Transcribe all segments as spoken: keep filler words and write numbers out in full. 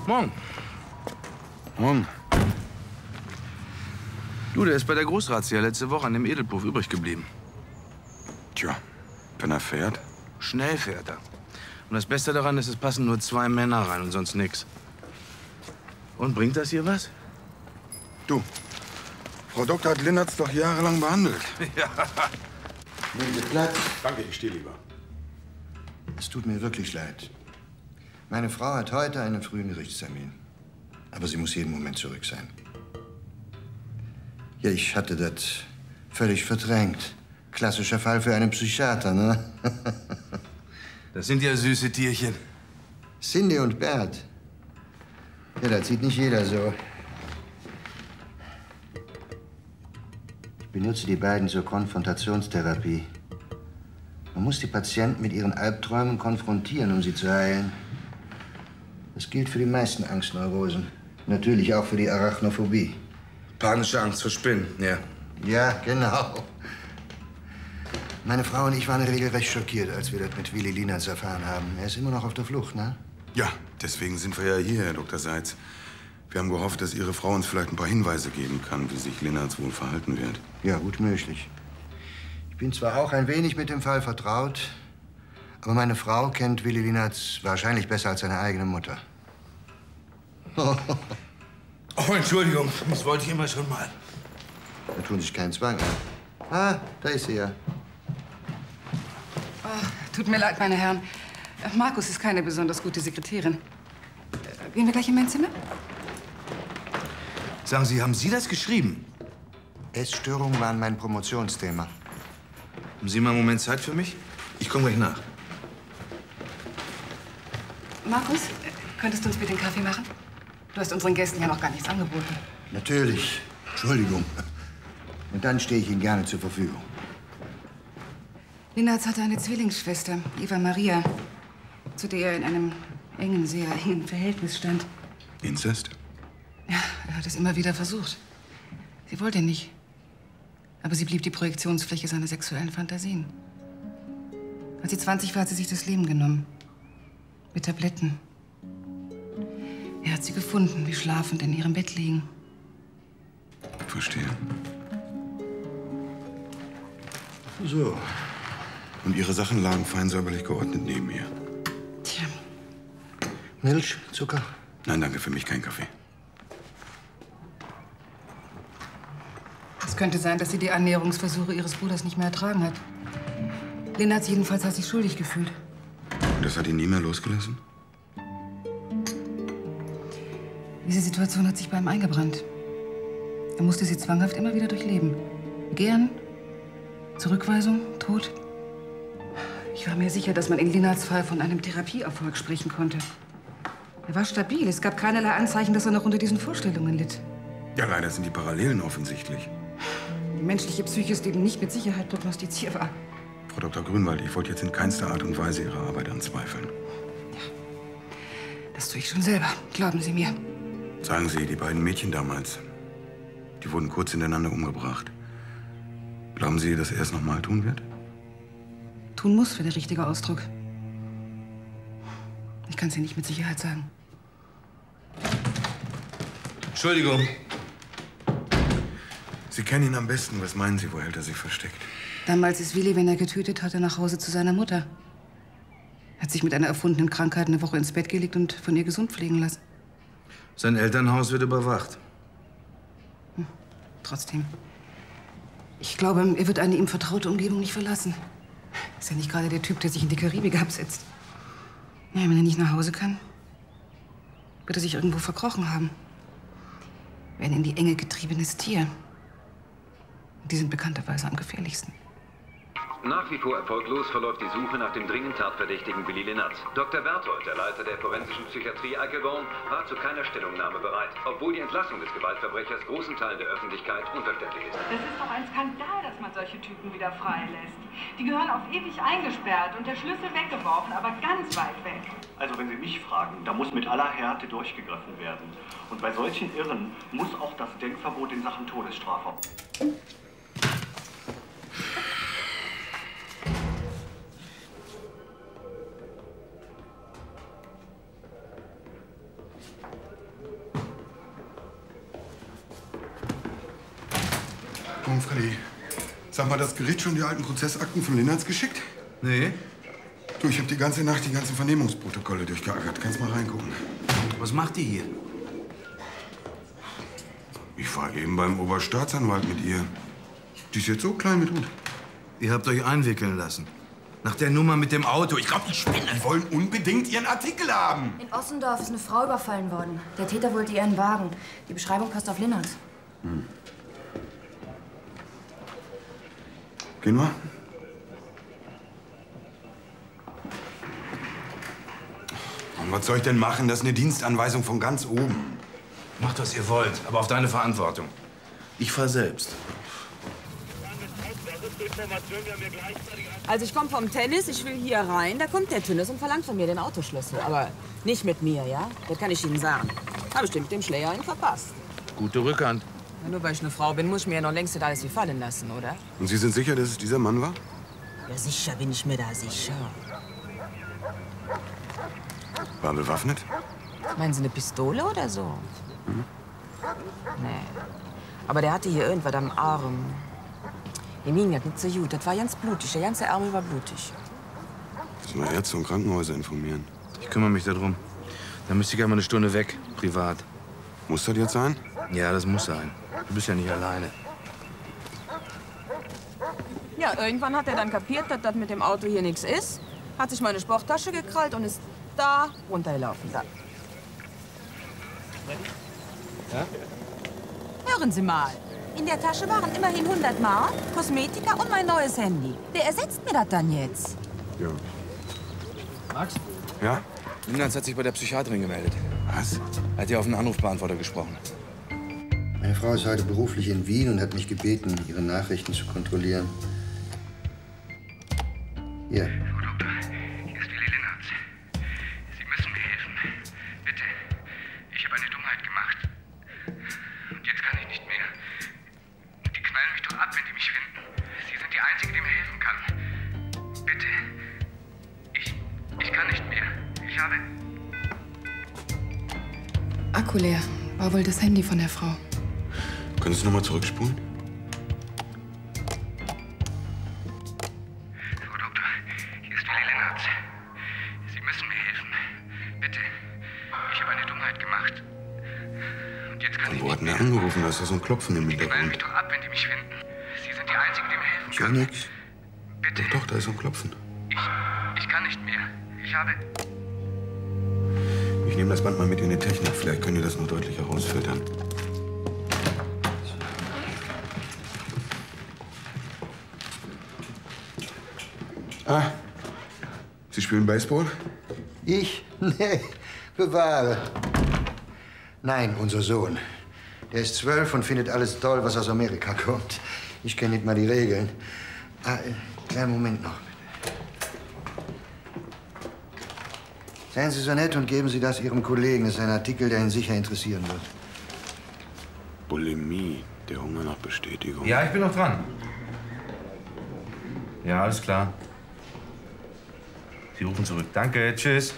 Morgen. Morgen. Du, der ist bei der Großrazzia letzte Woche an dem Edelpuff übrig geblieben. Tja, wenn er fährt. Schnell fährt er. Und das Beste daran ist, es passen nur zwei Männer rein und sonst nix. Und bringt das hier was? Du, Frau Doktor hat Linnertz doch jahrelang behandelt. Ja. Nehmen Sie Platz. Danke, ich stehe lieber. Es tut mir wirklich leid. Meine Frau hat heute einen frühen Gerichtstermin. Aber sie muss jeden Moment zurück sein. Ja, ich hatte das völlig verdrängt. Klassischer Fall für einen Psychiater, ne? Das sind ja süße Tierchen. Cindy und Bert. Ja, das sieht nicht jeder so. Ich benutze die beiden zur Konfrontationstherapie. Man muss die Patienten mit ihren Albträumen konfrontieren, um sie zu heilen. Das gilt für die meisten Angstneurosen. Natürlich auch für die Arachnophobie. Panische Angst vor Spinnen, ja. Ja, genau. Meine Frau und ich waren regelrecht schockiert, als wir das mit Willi Linnertz erfahren haben. Er ist immer noch auf der Flucht, ne? Ja, deswegen sind wir ja hier, Herr Doktor Seitz. Wir haben gehofft, dass Ihre Frau uns vielleicht ein paar Hinweise geben kann, wie sich Linnertz wohl verhalten wird. Ja, gut möglich. Ich bin zwar auch ein wenig mit dem Fall vertraut, aber meine Frau kennt Willi Linnertz wahrscheinlich besser als seine eigene Mutter. Oh, Entschuldigung, das wollte ich immer schon mal. Da tun sich keinen Zwang an. Ah, da ist sie ja. Oh, tut mir leid, meine Herren. Markus ist keine besonders gute Sekretärin. Gehen wir gleich in mein Zimmer? Sagen Sie, haben Sie das geschrieben? Essstörungen waren mein Promotionsthema. Haben Sie mal einen Moment Zeit für mich? Ich komme gleich nach. Markus, könntest du uns bitte einen Kaffee machen? Du hast unseren Gästen ja noch gar nichts angeboten. Natürlich. Entschuldigung. Und dann stehe ich Ihnen gerne zur Verfügung. Linnertz hatte eine Zwillingsschwester, Eva Maria, zu der er in einem engen, sehr engen Verhältnis stand. Inzest? Ja, er hat es immer wieder versucht. Sie wollte nicht. Aber sie blieb die Projektionsfläche seiner sexuellen Fantasien. Als sie zwanzig war, hat sie sich das Leben genommen. Mit Tabletten. Er hat sie gefunden, wie schlafend in ihrem Bett liegen. Verstehe. So. Und Ihre Sachen lagen fein säuberlich geordnet neben ihr. Tja. Milch, Zucker? Nein, danke, für mich kein Kaffee. Es könnte sein, dass sie die Annäherungsversuche ihres Bruders nicht mehr ertragen hat. Linnertz jedenfalls hat sich schuldig gefühlt. Und das hat ihn nie mehr losgelassen? Diese Situation hat sich bei ihm eingebrannt. Er musste sie zwanghaft immer wieder durchleben. Gern, Zurückweisung, Tod. Ich war mir sicher, dass man in Linnertz Fall von einem Therapieerfolg sprechen konnte. Er war stabil. Es gab keinerlei Anzeichen, dass er noch unter diesen Vorstellungen litt. Ja, leider sind die Parallelen offensichtlich. Die menschliche Psyche ist eben nicht mit Sicherheit prognostizierbar. Frau Doktor Grünwald, ich wollte jetzt in keinster Art und Weise Ihre Arbeit anzweifeln. Ja, das tue ich schon selber. Glauben Sie mir. Sagen Sie, die beiden Mädchen damals, die wurden kurz hintereinander umgebracht. Glauben Sie, dass er es noch mal tun wird? Tun muss, wäre der richtige Ausdruck. Ich kann es Ihnen nicht mit Sicherheit sagen. Entschuldigung. Sie kennen ihn am besten. Was meinen Sie, wo hält er sich versteckt? Damals ist Willi, wenn er getötet hatte, nach Hause zu seiner Mutter. Hat sich mit einer erfundenen Krankheit eine Woche ins Bett gelegt und von ihr gesund pflegen lassen. Sein Elternhaus wird überwacht. Hm. Trotzdem. Ich glaube, er wird eine ihm vertraute Umgebung nicht verlassen. Ist ja nicht gerade der Typ, der sich in die Karibik absetzt. Ja, wenn er nicht nach Hause kann, wird er sich irgendwo verkrochen haben. Wie ein in die Enge getriebenes Tier. Und die sind bekannterweise am gefährlichsten. Nach wie vor erfolglos verläuft die Suche nach dem dringend Tatverdächtigen Willi Linnertz. Doktor Berthold, der Leiter der forensischen Psychiatrie Eichelborn, war zu keiner Stellungnahme bereit, obwohl die Entlassung des Gewaltverbrechers großen Teilen der Öffentlichkeit unverständlich ist. Das ist doch ein Skandal, dass man solche Typen wieder freilässt. Die gehören auf ewig eingesperrt und der Schlüssel weggeworfen, aber ganz weit weg. Also wenn Sie mich fragen, da muss mit aller Härte durchgegriffen werden. Und bei solchen Irren muss auch das Denkverbot in Sachen Todesstrafe. Morgen, Freddy. Sag mal, das Gericht schon die alten Prozessakten von Linnertz geschickt? Nee. Du, ich habe die ganze Nacht die ganzen Vernehmungsprotokolle durchgeackert. Kannst mal reingucken. Was macht die hier? Ich war eben beim Oberstaatsanwalt mit ihr. Die ist jetzt so klein mit Hut. Ihr habt euch einwickeln lassen. Nach der Nummer mit dem Auto. Ich glaube, die spinnen. Die wollen unbedingt ihren Artikel haben. In Ossendorf ist eine Frau überfallen worden. Der Täter wollte ihren Wagen. Die Beschreibung passt auf Linnertz. Hm. Gehen wir? Und was soll ich denn machen? Das ist eine Dienstanweisung von ganz oben. Macht, was ihr wollt, aber auf deine Verantwortung. Ich fahr selbst. Also ich komme vom Tennis, ich will hier rein, da kommt der Tünnes und verlangt von mir den Autoschlüssel. Aber nicht mit mir, ja? Das kann ich Ihnen sagen. Habe ich dem Schläger ihn verpasst. Gute Rückhand. Ja, nur weil ich eine Frau bin, muss ich mir ja noch längst nicht alles gefallen lassen, oder? Und Sie sind sicher, dass es dieser Mann war? Ja, sicher bin ich mir da sicher. War er bewaffnet? Meinen Sie eine Pistole oder so? Hm? Nee. Aber der hatte hier irgendwas am Arm. Ihm ging das nicht so gut. Das war ganz blutig. Der ganze Arm war blutig. Müssen wir Ärzte und Krankenhäuser informieren. Ich kümmere mich darum. Dann müsste ich einmal eine Stunde weg, privat. Muss das jetzt sein? Ja, das muss sein. Du bist ja nicht alleine. Ja, irgendwann hat er dann kapiert, dass das mit dem Auto hier nichts ist. Hat sich meine Sporttasche gekrallt und ist da runtergelaufen. Da. Ja? Hören Sie mal. In der Tasche waren immerhin hundert Mark, Kosmetika und mein neues Handy. Wer ersetzt mir das dann jetzt? Ja. Max? Ja? Linnertz hat sich bei der Psychiaterin gemeldet. Was? Er hat ja auf einen Anrufbeantworter gesprochen. Meine Frau ist heute beruflich in Wien und hat mich gebeten, ihre Nachrichten zu kontrollieren. Hier. Frau Doktor, hier ist Willi Linnertz. Sie müssen mir helfen. Bitte. Ich habe eine Dummheit gemacht. Und jetzt kann ich nicht mehr. Die knallen mich doch ab, wenn die mich finden. Sie sind die Einzige, die mir helfen kann. Bitte. Ich... ich kann nicht mehr. Ich habe... Akku leer. War wohl das Handy von der Frau. Können Sie es noch mal zurückspulen? Frau Doktor, hier ist Willi Linnertz. Sie müssen mir helfen. Bitte. Ich habe eine Dummheit gemacht. Und jetzt kann Und ich wo hat nicht denn mehr. der angerufen? Da ist ja so ein Klopfen im Die knallen mich Hintergrund. doch ab, wenn die mich finden. Sie sind die Einzige, die mir helfen Gar kann. nichts. Bitte. Doch, doch, da ist so ein Klopfen. Ich... ich kann nicht mehr. Ich habe... Ich nehme das Band mal mit in die Technik. Vielleicht könnt ihr das noch deutlicher rausfiltern. Ah, Sie spielen Baseball? Ich? Nee, bewahre. Nein, unser Sohn. Der ist zwölf und findet alles toll, was aus Amerika kommt. Ich kenne nicht mal die Regeln. Ah, äh, kleinen Moment noch, bitte. Seien Sie so nett und geben Sie das Ihrem Kollegen. Das ist ein Artikel, der ihn sicher interessieren wird. Bulimie, der Hunger nach Bestätigung. Ja, ich bin noch dran. Ja, alles klar. Sie rufen zurück. Danke, tschüss.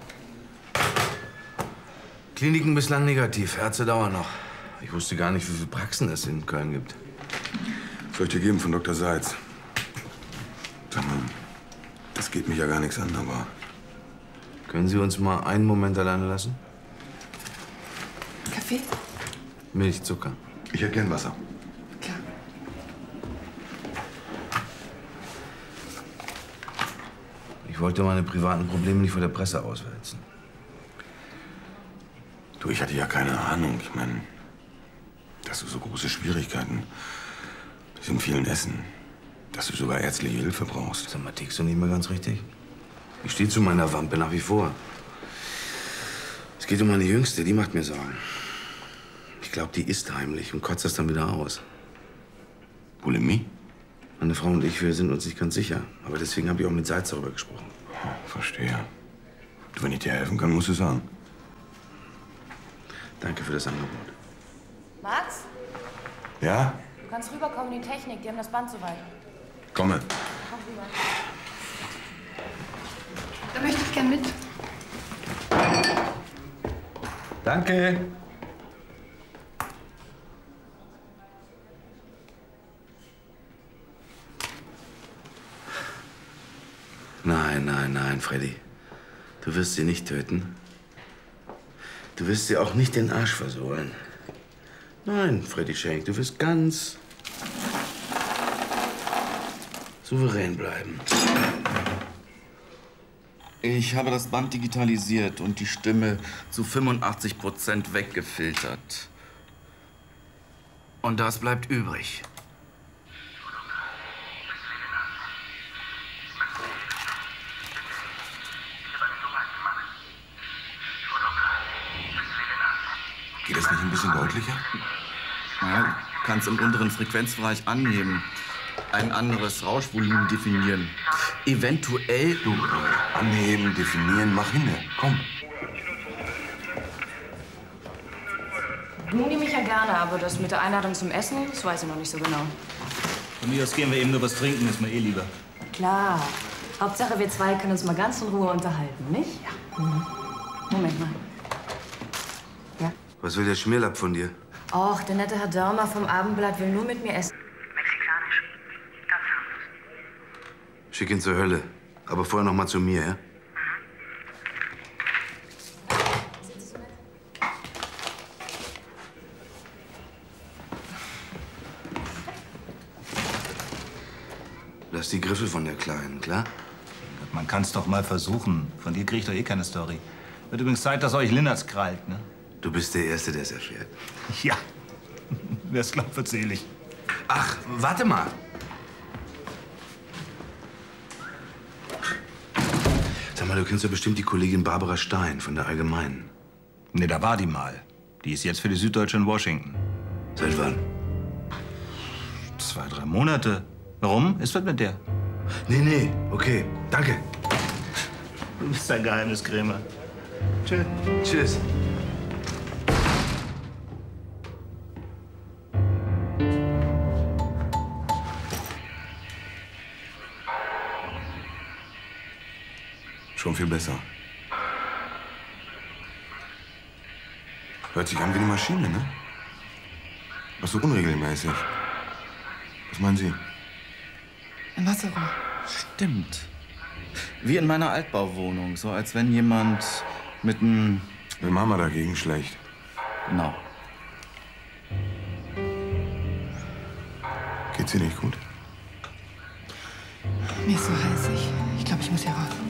Kliniken bislang negativ, Ärzte dauern noch. Ich wusste gar nicht, wie viele Praxen es in Köln gibt. Soll ich dir geben von Doktor Seitz? Sag mal, das geht mich ja gar nichts an, aber... Können Sie uns mal einen Moment alleine lassen? Kaffee? Milch, Zucker. Ich hätte gern Wasser. Klar. Ich wollte meine privaten Probleme nicht vor der Presse auswälzen. Du, ich hatte ja keine Ahnung. Ich meine, dass du so große Schwierigkeiten bist in vielen Essen, dass du sogar ärztliche Hilfe brauchst. Sag mal, tickst du nicht mehr ganz richtig? Ich stehe zu meiner Wampe nach wie vor. Es geht um meine Jüngste, die macht mir Sorgen. Ich glaube, die isst heimlich und kotzt das dann wieder aus. Bulimie? Meine Frau und ich, wir sind uns nicht ganz sicher. Aber deswegen habe ich auch mit Seitz darüber gesprochen. Verstehe. Du, wenn ich dir helfen kann, musst du sagen. Danke für das Angebot. Max, Ja? du kannst rüberkommen in die Technik. Die haben das Band soweit. Komme. Komm rüber. Da möchte ich gern mit. Danke. Freddy, du wirst sie nicht töten. Du wirst sie auch nicht den Arsch versohlen. Nein, Freddy Schenk, du wirst ganz souverän bleiben. Ich habe das Band digitalisiert und die Stimme zu fünfundachtzig Prozent weggefiltert. Und das bleibt übrig. Geht das nicht ein bisschen deutlicher? Ja, du kannst im unteren Frequenzbereich anheben. Ein anderes Rauschvolumen definieren. Eventuell... Du, äh, anheben, definieren, mach hin. Komm. Nun nehme ich ja gerne, aber das mit der Einladung zum Essen, das weiß ich noch nicht so genau. Von mir aus gehen wir eben nur was trinken, ist mir eh lieber. Klar. Hauptsache, wir zwei können uns mal ganz in Ruhe unterhalten, nicht? Ja. Mhm. Moment mal. Ja? Was will der Schmierlapp von dir? Och, der nette Herr Dörmer vom Abendblatt will nur mit mir essen. Mexikanisch. Ganz harmlos. Schick ihn zur Hölle. Aber vorher noch mal zu mir, ja? Lass die Griffel von der Kleinen, klar? Man kann's doch mal versuchen. Von dir krieg ich doch eh keine Story. Wird übrigens Zeit, dass euch Linnertz krallt, ne? Du bist der Erste, der es erfährt. Ja. Wer's glaubt, erzähl ich. Ach, warte mal. Sag mal, du kennst doch bestimmt die Kollegin Barbara Stein von der Allgemeinen. Ne, da war die mal. Die ist jetzt für die Süddeutsche in Washington. Seit wann? Zwei, drei Monate. Warum? Ist was mit der? Nee, nee, okay. Danke. Du bist ein Geheimniskrämer. Tschüss. Tschüss. Schon viel besser. Hört sich an wie eine Maschine, ne? Ach so unregelmäßig. Was meinen Sie? Ein Wasserrohr. Stimmt. Wie in meiner Altbauwohnung. So als wenn jemand mit einem... Wenn Mama dagegen schlecht. Genau. Geht's ihr nicht gut? Mir ist so heiß. Ich, ich glaube, ich muss hier raus.